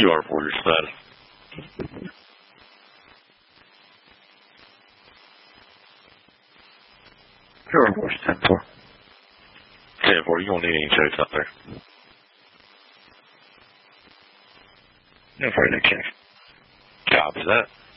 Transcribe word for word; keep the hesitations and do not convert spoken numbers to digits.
Two R four, you're sped. Two R four, ten four. ten four, you don't need any checks out there. No further check. Copy that.